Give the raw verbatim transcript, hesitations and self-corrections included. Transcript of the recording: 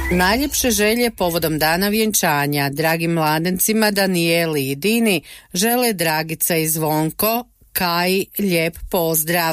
Najljepše želje povodom dana vjenčanja dragim mladencima Danijeli i Dini žele Dragica i Zvonko. Kaji lijep pozdrav.